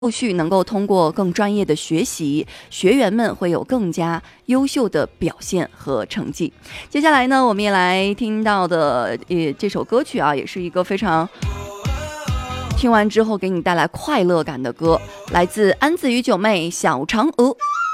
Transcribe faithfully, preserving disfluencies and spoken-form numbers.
后续能够通过更专业的学习，学员们会有更加优秀的表现和成绩。接下来呢，我们也来听到的呃这首歌曲啊，也是一个非常听完之后给你带来快乐感的歌，来自安子与九妹小嫦娥。